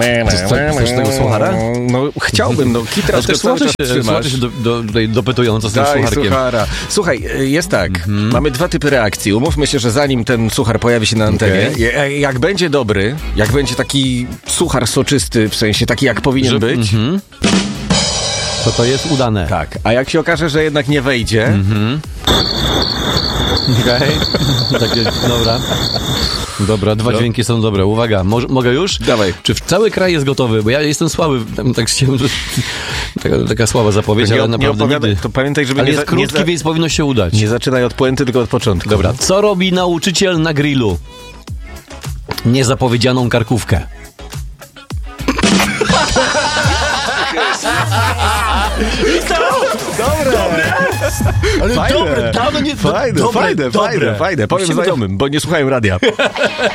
Chcesz tego suchara? No chciałbym, no Kitra też cały czas trzymasz. Słuchacze się tutaj dopytują, co z tym sucharkiem. Suchara. Słuchaj, jest tak, mamy dwa typy reakcji. Umówmy się, że zanim ten suchar pojawi się na antenie, jak będzie dobry, jak będzie taki suchar soczysty, w sensie taki jak powinien być, to jest udane. tak, a jak się okaże, że jednak nie wejdzie, Okej. Takie, dobra. Dobra, dwa dźwięki są dobre. Uwaga, mogę już? Dawaj. Czy cały kraj jest gotowy? Bo ja jestem słaby, tak chciałem, że taka słaba zapowiedź, ale naprawdę nigdy. To pamiętaj, żeby Ale jest krótki, więc powinno się udać. nie zaczynaj od puenty, tylko od początku. Dobra, co robi nauczyciel na grillu? Niezapowiedzianą karkówkę. Dobre! Ale Fajne. dobre, dawno nie... Fajne. Powiem znajomym, bo nie słuchają radia.